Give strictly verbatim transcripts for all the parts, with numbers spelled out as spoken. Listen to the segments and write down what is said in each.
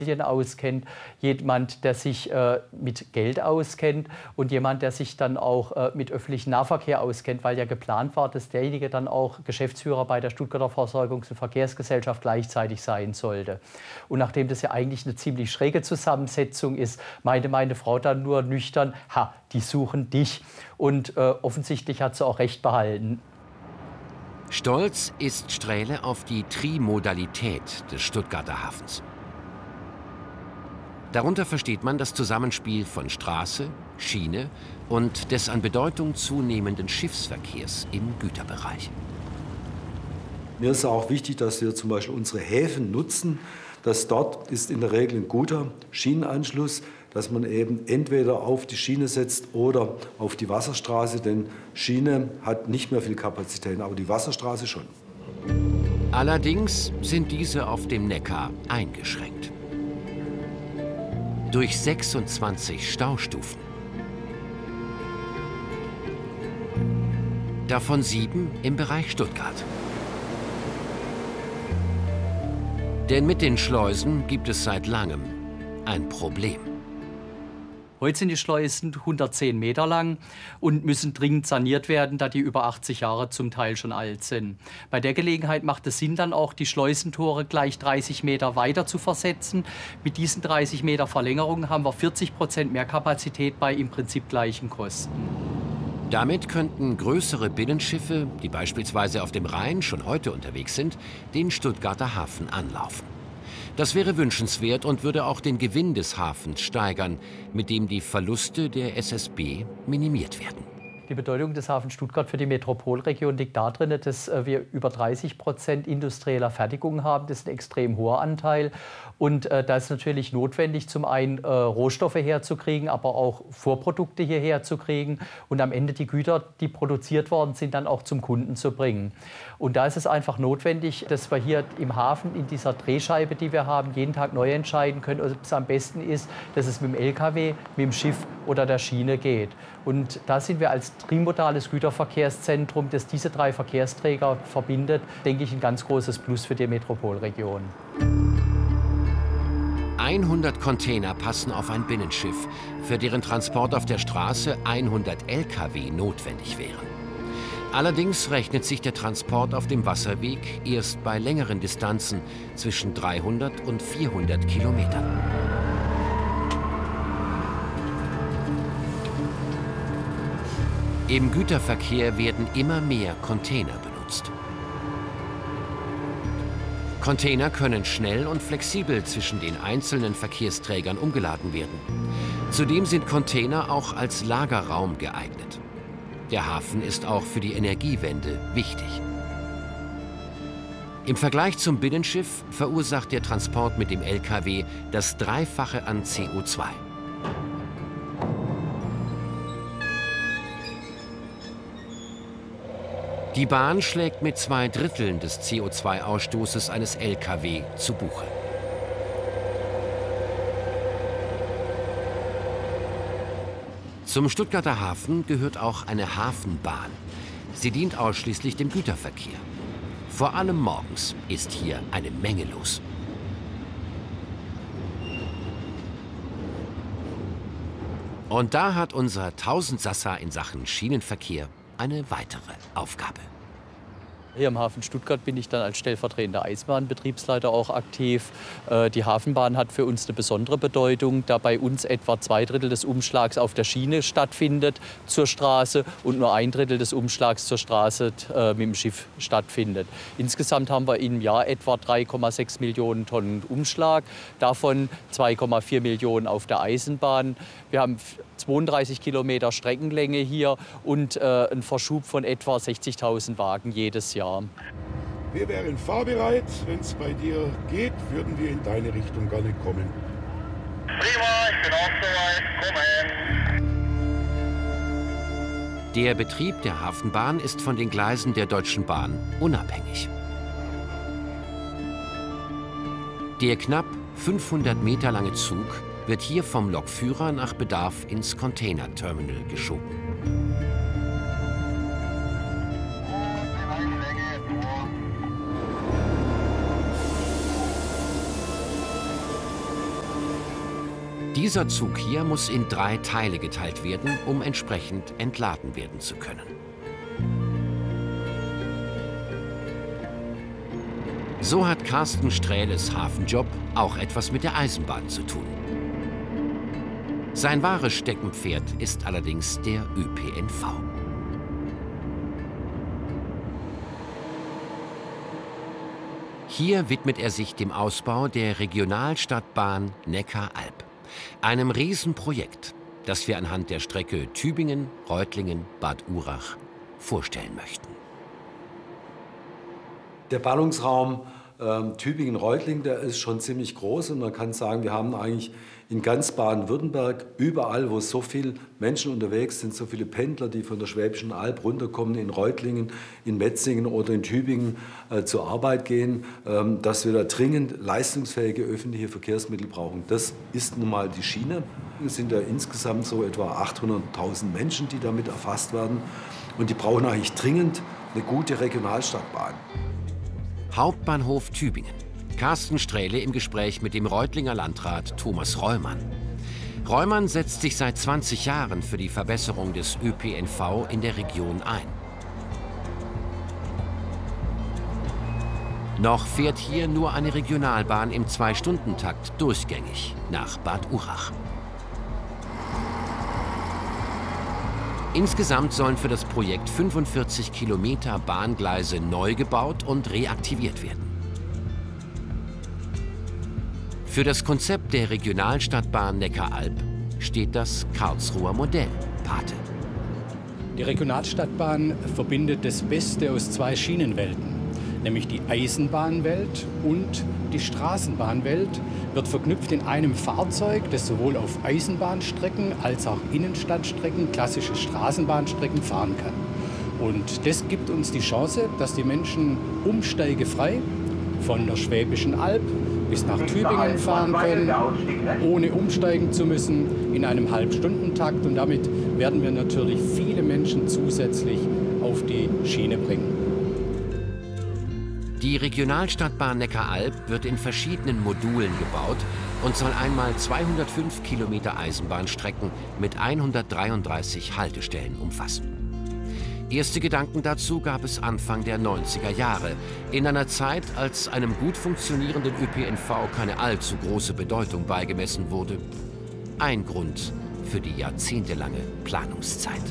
auskennt, jemand, der sich äh, mit Geld auskennt und jemand, der sich dann auch äh, mit öffentlichem Nahverkehr auskennt, weil ja geplant war, dass derjenige dann auch Geschäftsführer bei der Stuttgarter Versorgungs- und Verkehrsgesellschaft gleichzeitig sein sollte. Und nachdem das ja eigentlich eine ziemlich schräge Zusammensetzung ist, meinte meine Frau dann nur nüchtern, ha, die suchen dich. Und äh, offensichtlich hat sie auch recht behalten. Stolz ist Strähle auf die Trimodalität des Stuttgarter Hafens. Darunter versteht man das Zusammenspiel von Straße, Schiene und des an Bedeutung zunehmenden Schiffsverkehrs im Güterbereich. Mir ist auch wichtig, dass wir zum Beispiel unsere Häfen nutzen. Dass dort ist in der Regel ein guter Schienenanschluss, dass man eben entweder auf die Schiene setzt oder auf die Wasserstraße. Denn Schiene hat nicht mehr viel Kapazitäten, aber die Wasserstraße schon. Allerdings sind diese auf dem Neckar eingeschränkt. Durch sechsundzwanzig Staustufen. Davon sieben im Bereich Stuttgart. Denn mit den Schleusen gibt es seit langem ein Problem. Heute sind die Schleusen hundertzehn Meter lang und müssen dringend saniert werden, da die über achtzig Jahre zum Teil schon alt sind. Bei der Gelegenheit macht es Sinn, dann auch die Schleusentore gleich dreißig Meter weiter zu versetzen. Mit diesen dreißig Meter Verlängerung haben wir vierzig Prozent mehr Kapazität bei im Prinzip gleichen Kosten. Damit könnten größere Binnenschiffe, die beispielsweise auf dem Rhein schon heute unterwegs sind, den Stuttgarter Hafen anlaufen. Das wäre wünschenswert und würde auch den Gewinn des Hafens steigern, mit dem die Verluste der S S B minimiert werden. Die Bedeutung des Hafens Stuttgart für die Metropolregion liegt darin, dass wir über dreißig Prozent industrieller Fertigung haben. Das ist ein extrem hoher Anteil. Und äh, da ist natürlich notwendig, zum einen äh, Rohstoffe herzukriegen, aber auch Vorprodukte hierher zu kriegen und am Ende die Güter, die produziert worden sind, dann auch zum Kunden zu bringen. Und da ist es einfach notwendig, dass wir hier im Hafen, in dieser Drehscheibe, die wir haben, jeden Tag neu entscheiden können, ob es am besten ist, dass es mit dem L K W, mit dem Schiff oder der Schiene geht. Und da sind wir als trimodales Güterverkehrszentrum, das diese drei Verkehrsträger verbindet, denke ich, ein ganz großes Plus für die Metropolregion. hundert Container passen auf ein Binnenschiff, für deren Transport auf der Straße hundert L K W notwendig wären. Allerdings rechnet sich der Transport auf dem Wasserweg erst bei längeren Distanzen zwischen dreihundert und vierhundert Kilometern. Im Güterverkehr werden immer mehr Container benutzt. Container können schnell und flexibel zwischen den einzelnen Verkehrsträgern umgeladen werden. Zudem sind Container auch als Lagerraum geeignet. Der Hafen ist auch für die Energiewende wichtig. Im Vergleich zum Binnenschiff verursacht der Transport mit dem L K W das Dreifache an C O zwei. Die Bahn schlägt mit zwei Dritteln des C O zwei Ausstoßes eines L K W zu Buche. Zum Stuttgarter Hafen gehört auch eine Hafenbahn. Sie dient ausschließlich dem Güterverkehr. Vor allem morgens ist hier eine Menge los. Und da hat unser Tausendsassa in Sachen Schienenverkehr eine weitere Aufgabe. Hier im Hafen Stuttgart bin ich dann als stellvertretender Eisenbahnbetriebsleiter auch aktiv. Die Hafenbahn hat für uns eine besondere Bedeutung, da bei uns etwa zwei Drittel des Umschlags auf der Schiene stattfindet zur Straße und nur ein Drittel des Umschlags zur Straße äh, mit dem Schiff stattfindet. Insgesamt haben wir im Jahr etwa drei Komma sechs Millionen Tonnen Umschlag, davon zwei Komma vier Millionen auf der Eisenbahn. Wir haben zweiunddreißig Kilometer Streckenlänge hier und äh, einen Verschub von etwa sechzigtausend Wagen jedes Jahr. Wir wären fahrbereit. Wenn es bei dir geht, würden wir in deine Richtung gerne kommen. Prima, ich bin auch soweit. Kommen. Der Betrieb der Hafenbahn ist von den Gleisen der Deutschen Bahn unabhängig. Der knapp fünfhundert Meter lange Zug wird hier vom Lokführer nach Bedarf ins Containerterminal geschoben. Dieser Zug hier muss in drei Teile geteilt werden, um entsprechend entladen werden zu können. So hat Carsten Strähles Hafenjob auch etwas mit der Eisenbahn zu tun. Sein wahres Steckenpferd ist allerdings der Ö P N V. Hier widmet er sich dem Ausbau der Regionalstadtbahn Neckar-Alb, einem Riesenprojekt, das wir anhand der Strecke Tübingen, Reutlingen, Bad Urach vorstellen möchten. Der Ballungsraum äh, Tübingen-Reutlingen, der ist schon ziemlich groß und man kann sagen, wir haben eigentlich in ganz Baden-Württemberg, überall, wo so viele Menschen unterwegs sind, so viele Pendler, die von der Schwäbischen Alb runterkommen, in Reutlingen, in Metzingen oder in Tübingen äh, zur Arbeit gehen, ähm, dass wir da dringend leistungsfähige öffentliche Verkehrsmittel brauchen. Das ist nun mal die Schiene. Es sind ja insgesamt so etwa achthunderttausend Menschen, die damit erfasst werden. Und die brauchen eigentlich dringend eine gute Regionalstadtbahn. Hauptbahnhof Tübingen. Carsten Strähle im Gespräch mit dem Reutlinger Landrat Thomas Reumann. Reumann setzt sich seit zwanzig Jahren für die Verbesserung des Ö P N V in der Region ein. Noch fährt hier nur eine Regionalbahn im Zwei-Stunden-Takt durchgängig nach Bad Urach. Insgesamt sollen für das Projekt fünfundvierzig Kilometer Bahngleise neu gebaut und reaktiviert werden. Für das Konzept der Regionalstadtbahn Neckar-Alb steht das Karlsruher Modell Pate. Die Regionalstadtbahn verbindet das Beste aus zwei Schienenwelten, nämlich die Eisenbahnwelt und die Straßenbahnwelt, wird verknüpft in einem Fahrzeug, das sowohl auf Eisenbahnstrecken als auch Innenstadtstrecken, klassische Straßenbahnstrecken fahren kann. Und das gibt uns die Chance, dass die Menschen umsteigefrei von der Schwäbischen Alb bis nach Tübingen fahren können, ohne umsteigen zu müssen, in einem Halbstundentakt. Und damit werden wir natürlich viele Menschen zusätzlich auf die Schiene bringen. Die Regionalstadtbahn Neckar-Alb wird in verschiedenen Modulen gebaut und soll einmal zweihundertfünf Kilometer Eisenbahnstrecken mit hundertdreiunddreißig Haltestellen umfassen. Erste Gedanken dazu gab es Anfang der neunziger Jahre, in einer Zeit, als einem gut funktionierenden Ö P N V keine allzu große Bedeutung beigemessen wurde. Ein Grund für die jahrzehntelange Planungszeit.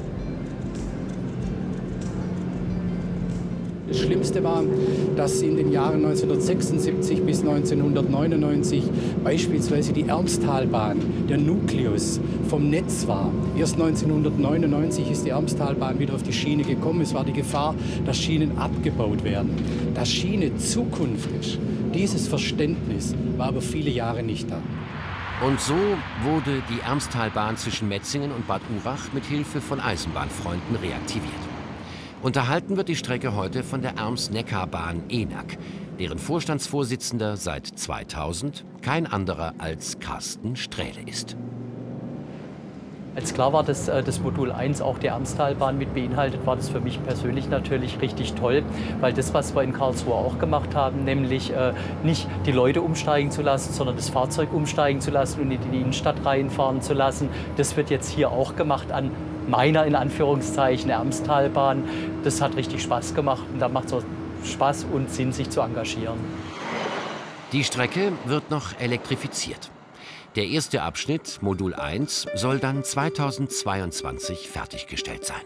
Das Schlimmste war, dass in den Jahren neunzehnhundertsechsundsiebzig bis neunzehnhundertneunundneunzig beispielsweise die Ermstalbahn, der Nukleus, vom Netz war. Erst neunzehnhundertneunundneunzig ist die Ermstalbahn wieder auf die Schiene gekommen. Es war die Gefahr, dass Schienen abgebaut werden. Dass Schiene Zukunft ist, dieses Verständnis war aber viele Jahre nicht da. Und so wurde die Ermstalbahn zwischen Metzingen und Bad Urach mit Hilfe von Eisenbahnfreunden reaktiviert. Unterhalten wird die Strecke heute von der Erms-Neckar-Bahn Enac, deren Vorstandsvorsitzender seit zweitausend kein anderer als Carsten Strähle ist. Als klar war, dass äh, das Modul eins auch die Ermstalbahn mit beinhaltet, war das für mich persönlich natürlich richtig toll, weil das, was wir in Karlsruhe auch gemacht haben, nämlich äh, nicht die Leute umsteigen zu lassen, sondern das Fahrzeug umsteigen zu lassen und in die Innenstadt reinfahren zu lassen, das wird jetzt hier auch gemacht an meiner, in Anführungszeichen, Ermstalbahn. Das hat richtig Spaß gemacht und da macht es auch Spaß und Sinn, sich zu engagieren. Die Strecke wird noch elektrifiziert. Der erste Abschnitt, Modul eins, soll dann zweitausendzweiundzwanzig fertiggestellt sein.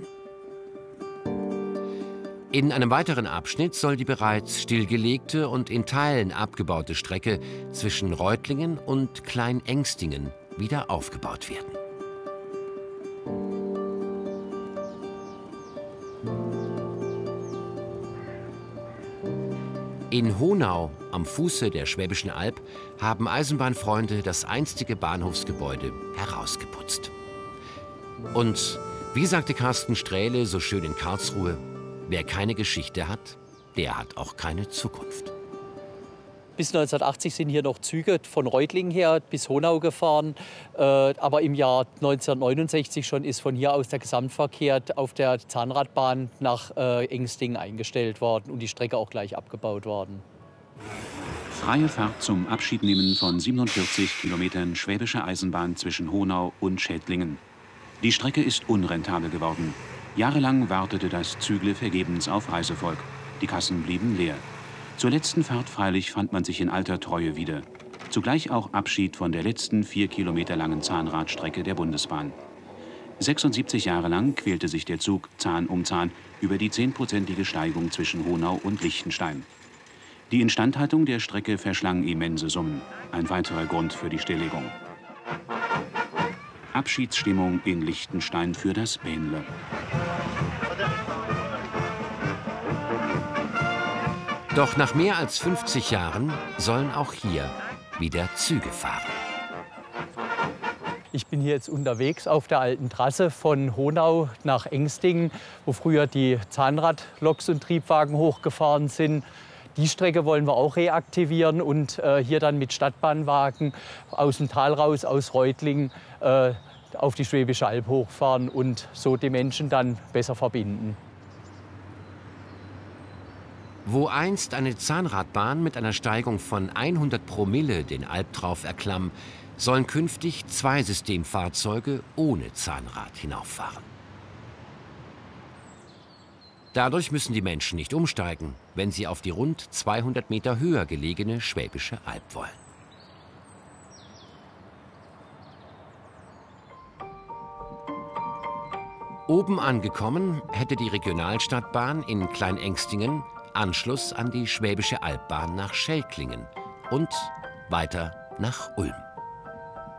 In einem weiteren Abschnitt soll die bereits stillgelegte und in Teilen abgebaute Strecke zwischen Reutlingen und Klein-Engstingen wieder aufgebaut werden. In Honau, am Fuße der Schwäbischen Alb, haben Eisenbahnfreunde das einstige Bahnhofsgebäude herausgeputzt. Und wie sagte Carsten Strähle so schön in Karlsruhe, wer keine Geschichte hat, der hat auch keine Zukunft. Bis neunzehnhundertachtzig sind hier noch Züge von Reutlingen her bis Honau gefahren. Äh, aber im Jahr neunzehnhundertneunundsechzig schon ist von hier aus der Gesamtverkehr auf der Zahnradbahn nach äh, Engstingen eingestellt worden und die Strecke auch gleich abgebaut worden. Freie Fahrt zum Abschiednehmen von siebenundvierzig Kilometern Schwäbische Eisenbahn zwischen Honau und Schädlingen. Die Strecke ist unrentabel geworden. Jahrelang wartete das Zügle vergebens auf Reisevolk. Die Kassen blieben leer. Zur letzten Fahrt freilich fand man sich in alter Treue wieder. Zugleich auch Abschied von der letzten vier Kilometer langen Zahnradstrecke der Bundesbahn. sechsundsiebzig Jahre lang quälte sich der Zug Zahn um Zahn über die zehnprozentige Steigung zwischen Honau und Liechtenstein. Die Instandhaltung der Strecke verschlang immense Summen. Ein weiterer Grund für die Stilllegung. Abschiedsstimmung in Liechtenstein für das Bähnle. Doch nach mehr als fünfzig Jahren sollen auch hier wieder Züge fahren. Ich bin hier jetzt unterwegs auf der alten Trasse von Honau nach Engstingen, wo früher die Zahnradloks und Triebwagen hochgefahren sind. Die Strecke wollen wir auch reaktivieren und äh, hier dann mit Stadtbahnwagen aus dem Tal raus, aus Reutlingen, äh, auf die Schwäbische Alb hochfahren und so die Menschen dann besser verbinden. Wo einst eine Zahnradbahn mit einer Steigung von hundert Promille den Albtrauf erklomm, sollen künftig zwei Systemfahrzeuge ohne Zahnrad hinauffahren. Dadurch müssen die Menschen nicht umsteigen, wenn sie auf die rund zweihundert Meter höher gelegene Schwäbische Alb wollen. Oben angekommen hätte die Regionalstadtbahn in Kleinengstingen Anschluss an die Schwäbische Albbahn nach Schelklingen und weiter nach Ulm.